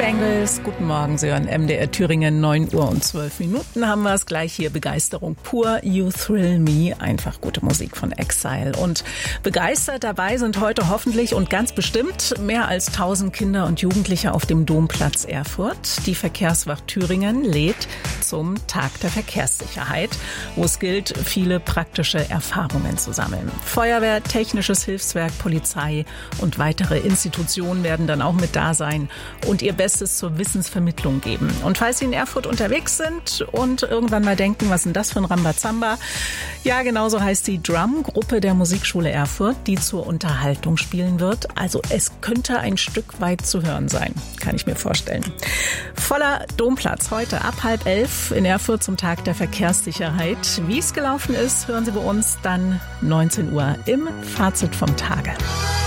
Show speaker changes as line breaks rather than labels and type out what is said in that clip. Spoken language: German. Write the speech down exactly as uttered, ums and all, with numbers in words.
Bengals, guten Morgen, Sie hören M D R Thüringen, neun Uhr und zwölf Minuten haben wir es gleich hier. Begeisterung pur, You Thrill Me, einfach gute Musik von Exile. Und begeistert dabei sind heute hoffentlich und ganz bestimmt mehr als tausend Kinder und Jugendliche auf dem Domplatz Erfurt. Die Verkehrswacht Thüringen lädt zum Tag der Verkehrssicherheit, wo es gilt, viele praktische Erfahrungen zu sammeln. Feuerwehr, Technisches Hilfswerk, Polizei und weitere Institutionen werden dann auch mit da sein und ihr Bestes zur Wissensvermittlung geben. Und falls Sie in Erfurt unterwegs sind und irgendwann mal denken, was ist denn das für ein Rambazamba? Ja, genauso heißt die Drum-Gruppe der Musikschule Erfurt, die zur Unterhaltung spielen wird. Also es könnte ein Stück weit zu hören sein, kann ich mir vorstellen. Voller Domplatz heute ab halb elf in Erfurt zum Tag der Verkehrssicherheit. Wie es gelaufen ist, hören Sie bei uns dann neunzehn Uhr im Fazit vom Tage.